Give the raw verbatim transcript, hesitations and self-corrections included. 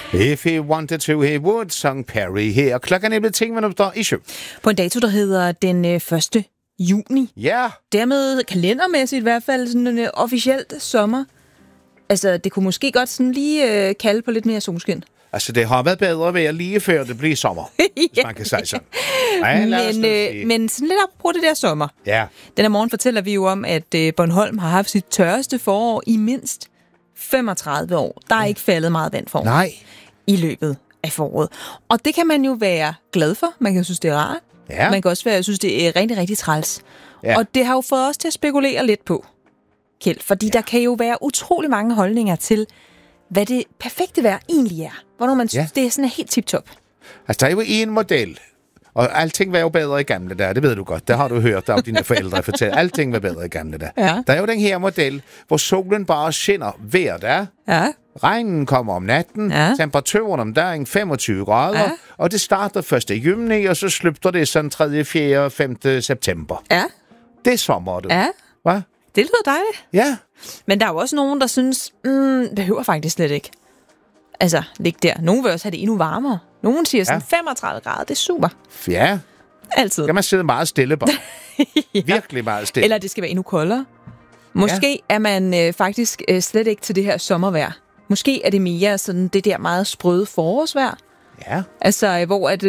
If he wanted to, he would, sang Perry her. Klokken er blevet ting minutter i syv. På en dato, der hedder den øh, første juni. Ja. Dermed kalendermæssigt i hvert fald sådan en øh, officielt sommer. Altså, det kunne måske godt sådan lige øh, kalde på lidt mere solskin. Altså, det har været bedre vejr lige før det bliver sommer, ja. Hvis man kan sige sådan. Ja, men, øh, men sådan lidt apropos det der sommer. Ja. Den her morgen fortæller vi jo om, at øh, Bornholm har haft sit tørreste forår i mindst femogtredive år. Der er ja. ikke faldet meget vand for Nej. i løbet af foråret. Og det kan man jo være glad for. Man kan synes, det er rart. Ja. Man kan også være, jeg synes, det er rigtig, rigtig træls. Ja. Og det har jo fået os til at spekulere lidt på, Kjeld. Fordi ja. der kan jo være utrolig mange holdninger til, hvad det perfekte vejr egentlig er. Hvornår man synes, ja. det er sådan helt tip-top. Altså, der er jo en model, og alting var jo bedre i gamle dage, det ved du godt. Det har du hørt af dine forældre fortælle. Alting var bedre i gamle dage. Ja. Der er jo den her model, hvor solen bare skinner hver dag. Ja. Regnen kommer om natten, ja. temperaturen om dagen femogtyve grader, ja. og det starter første juni, og så slutter det sådan tredje, fjerde, femte september. Ja. Det er sommer, du. Ja. Hvad? Det lyder dejligt. Ja. Men der er jo også nogen, der synes, mm, det behøver faktisk slet ikke. Altså, ligge der. Nogen vil også have det endnu varmere. Nogen siger sådan, ja. femogtredive grader, det er super. Ja. Altid. Kan man sidde meget stille bare. ja. Virkelig meget stille. Eller det skal være endnu koldere. Måske ja. er man øh, faktisk øh, slet ikke til det her sommervejr. Måske er det mere sådan det der meget sprøde forårsvejr. Ja. Altså, hvor at